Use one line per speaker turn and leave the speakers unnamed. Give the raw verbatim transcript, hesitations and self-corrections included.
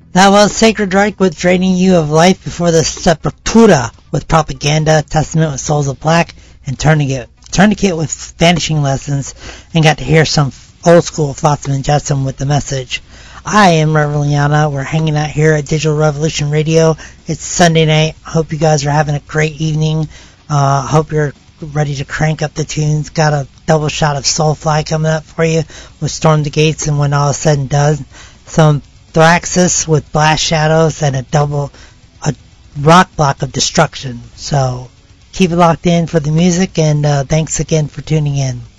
That was Sacred Reich with Draining You of Life. Before the Sepultura with Propaganda, Testament with Souls of Black, and Tourniquet. Tourniquet with Vanishing Lessons, and got to hear some old school Flotsam and Jetsam with The Message. I am Reverend Liana. We're hanging out here at Digital Revolution Radio. It's Sunday night. Hope you guys are having a great evening. Uh, hope you're ready to crank up the tunes. Got a double shot of Soulfly coming up for you with Storm the Gates, and when all is said and done, some Thraxis with Blast Shadows, and a double, a rock block of Destruction. So keep it locked in for the music, and uh, thanks again for tuning in.